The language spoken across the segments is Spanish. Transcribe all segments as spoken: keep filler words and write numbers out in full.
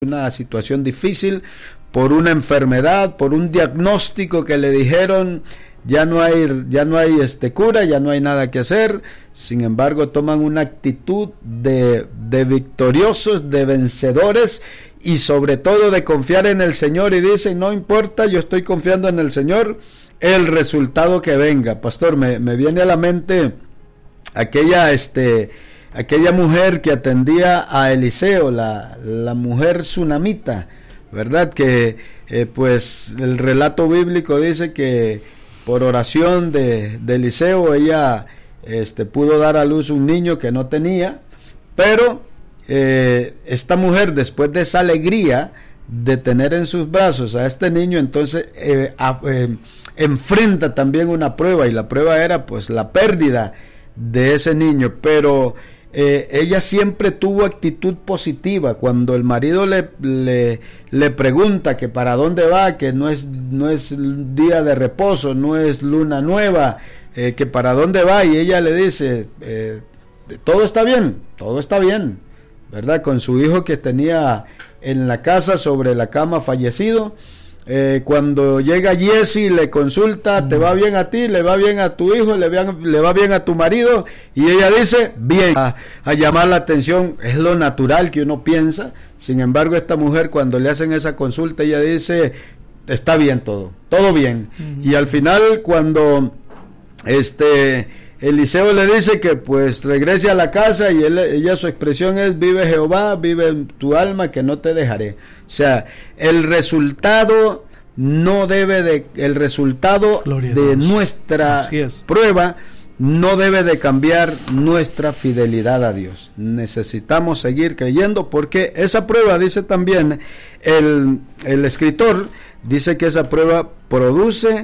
una situación difícil por una enfermedad, por un diagnóstico que le dijeron ya no hay ya no hay este cura, ya no hay nada que hacer. Sin embargo, toman una actitud de, de victoriosos, de vencedores y sobre todo de confiar en el Señor, y dicen: no importa, yo estoy confiando en el Señor, el resultado que venga. Pastor, me, me viene a la mente aquella este aquella mujer que atendía a Eliseo, la, la mujer tsunamita, ¿verdad? Que eh, pues el relato bíblico dice que por oración de, de Eliseo ella este, pudo dar a luz un niño que no tenía, pero eh, esta mujer, después de esa alegría de tener en sus brazos a este niño, entonces eh, a, eh, enfrenta también una prueba, y la prueba era pues la pérdida de ese niño, pero Eh, ella siempre tuvo actitud positiva. Cuando el marido le, le, le pregunta que para dónde va, que no es, no es día de reposo, no es luna nueva, eh, que para dónde va, y ella le dice, eh, todo está bien, todo está bien, ¿verdad? Con su hijo que tenía en la casa sobre la cama fallecido. Eh, cuando llega Jesse, le consulta: ¿te va bien a ti? ¿Le va bien a tu hijo? ¿Le va, le va bien a tu marido? Y ella dice: bien, a, a llamar la atención. Es lo natural que uno piensa. Sin embargo, esta mujer, cuando le hacen esa consulta, ella dice: está bien todo, todo bien. Uh-huh. Y al final, cuando este Eliseo le dice que pues regrese a la casa, y él, ella, su expresión es: vive Jehová, vive en tu alma, que no te dejaré. O sea, el resultado no debe de, el resultado de nuestra prueba no debe de cambiar nuestra fidelidad a Dios. Necesitamos seguir creyendo, porque esa prueba, dice también el, el escritor, dice que esa prueba produce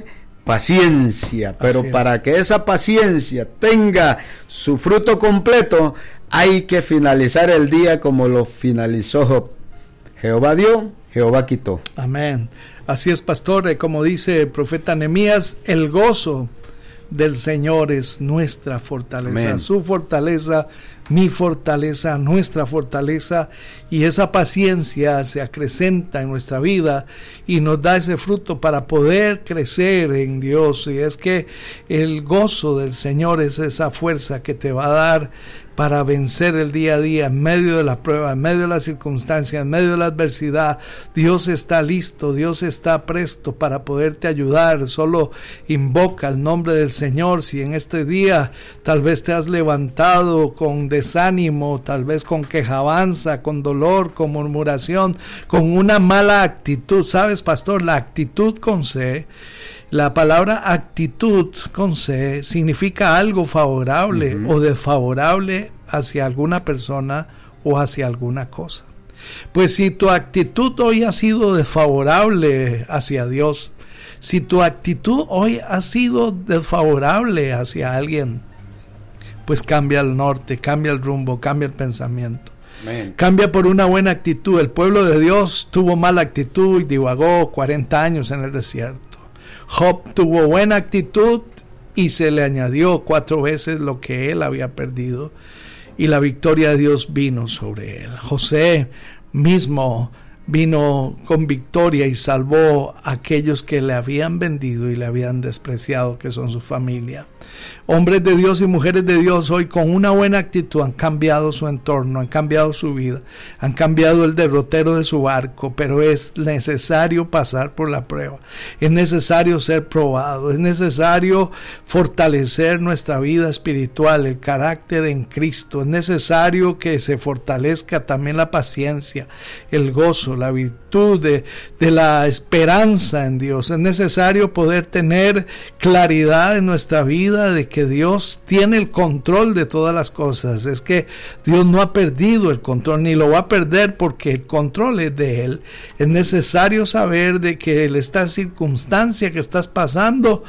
paciencia, pero para que esa paciencia tenga su fruto completo, hay que finalizar el día como lo finalizó Job. Jehová dio, Jehová quitó. Amén. Así es, pastor. Eh, como dice el profeta Nehemías, el gozo del Señor es nuestra fortaleza. Amén. Su fortaleza, mi fortaleza, nuestra fortaleza, y esa paciencia se acrecenta en nuestra vida y nos da ese fruto para poder crecer en Dios. Y es que el gozo del Señor es esa fuerza que te va a dar para vencer el día a día, en medio de la prueba, en medio de las circunstancias, en medio de la adversidad. Dios está listo, Dios está presto para poderte ayudar. Solo invoca el nombre del Señor. Si en este día tal vez te has levantado con desánimo, tal vez con quejabanza, con dolor, con murmuración, con una mala actitud. ¿Sabes, pastor? La actitud con C, la palabra actitud con C significa algo favorable uh-huh. o desfavorable hacia alguna persona o hacia alguna cosa. Pues si tu actitud hoy ha sido desfavorable hacia Dios, si tu actitud hoy ha sido desfavorable hacia alguien, pues cambia el norte, cambia el rumbo, cambia el pensamiento. Amén. Cambia por una buena actitud. El pueblo de Dios tuvo mala actitud y divagó cuarenta años en el desierto. Job tuvo buena actitud y se le añadió cuatro veces lo que él había perdido, y la victoria de Dios vino sobre él. José mismo vino con victoria y salvó a aquellos que le habían vendido y le habían despreciado, que son su familia. Hombres de Dios y mujeres de Dios hoy con una buena actitud han cambiado su entorno, han cambiado su vida, han cambiado el derrotero de su barco, pero es necesario pasar por la prueba, es necesario ser probado, es necesario fortalecer nuestra vida espiritual, el carácter en Cristo, es necesario que se fortalezca también la paciencia, el gozo, la virtud de, de la esperanza en Dios. Es necesario poder tener claridad en nuestra vida de que Dios tiene el control de todas las cosas. Es que Dios no ha perdido el control ni lo va a perder, porque el control es de Él. Es necesario saber de que esta circunstancia que estás pasando,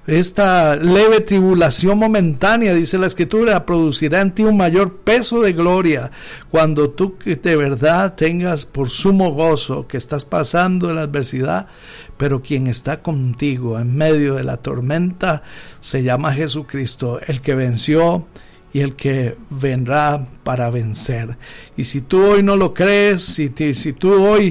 esta leve tribulación momentánea, dice la Escritura, producirá en ti un mayor peso de gloria cuando tú de verdad tengas por sumo gozo que estás pasando la adversidad, pero quien está contigo en medio de la tormenta se llama Jesucristo, el que venció y el que vendrá para vencer. Y si tú hoy no lo crees, si, te, si tú hoy